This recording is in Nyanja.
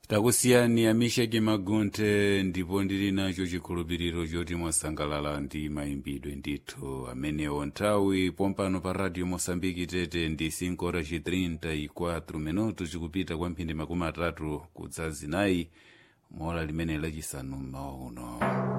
takusiyani amisheki magunthe ndipo ndili nacho chikhulupiriro choti mwasangalala ndi mayimbidwe ndithu amenewo. nthawi pompano pa radio Mosambiki tete ndi 5:34 minutos chikupita kwa mphindi makumi atatu kudza zinayi mola limene lachisanu mmawa uno.